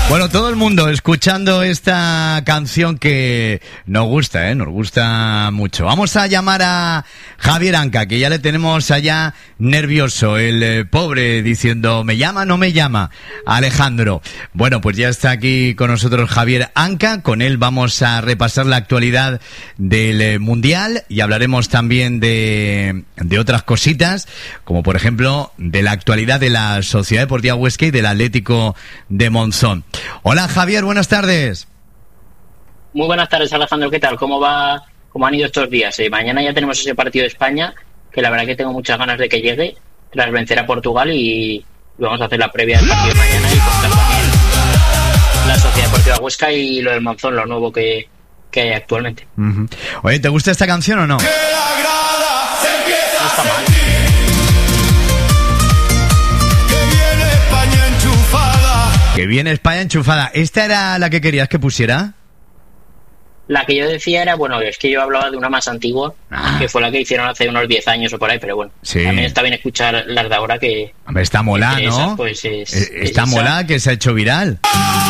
Bueno, todo el mundo escuchando esta canción que nos gusta mucho. Vamos a llamar a Javier Anca, que ya le tenemos allá nervioso, el pobre, diciendo, ¿me llama, no me llama? Alejandro. Bueno, pues ya está aquí con nosotros Javier Anca, con él vamos a repasar la actualidad del Mundial y hablaremos también de otras cositas, como por ejemplo de la actualidad de la Sociedad Deportiva Huesca y del Atlético de Monzón. Hola Javier, buenas tardes. Muy buenas tardes, Alejandro, ¿qué tal? ¿Cómo han ido estos días? Mañana ya tenemos ese partido de España, que la verdad que tengo muchas ganas de que llegue, tras vencer a Portugal, y vamos a hacer la previa del partido de mañana y contar también la Sociedad Deportiva Huesca y lo del Monzón, lo nuevo que hay actualmente. Uh-huh. Oye, ¿te gusta esta canción o no? No está mal. Que viene España enchufada. ¿Esta era la que querías que pusiera? La que yo decía era, bueno, es que yo hablaba de una más antigua, que fue la que hicieron hace unos 10 años o por ahí, pero bueno, sí. También está bien escuchar las de ahora que... Hombre, está mola, ¿no? Esas, pues está mola, que se ha hecho viral.